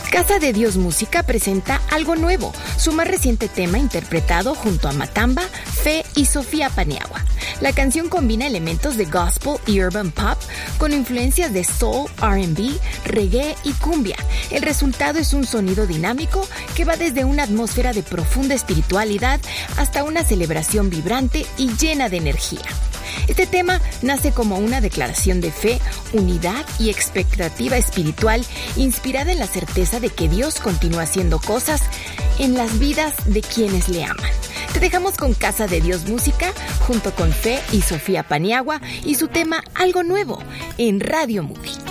Casa de Dios Música presenta Algo Nuevo, su más reciente tema interpretado junto a Matamba, Fe y Sofía Paniagua. La canción combina elementos de gospel y urban pop con influencias de soul, R&B, reggae y cumbia. El resultado es un sonido dinámico que va desde una atmósfera de profunda espiritualidad hasta una celebración vibrante y llena de energía. Este tema nace como una declaración de fe, unidad y expectativa espiritual inspirada en la certeza de que Dios continúa haciendo cosas en las vidas de quienes le aman. Te dejamos con Casa de Dios Música junto con Fe y Sofía Paniagua y su tema Algo Nuevo en Radio Movie.